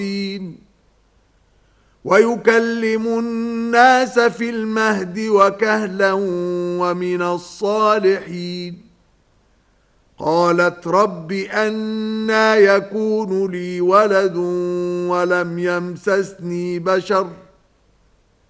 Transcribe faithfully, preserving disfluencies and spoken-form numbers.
ويكلم الناس في المهد وكهلا ومن الصالحين. قالت رب أنى يكون لي ولد ولم يمسسني بشر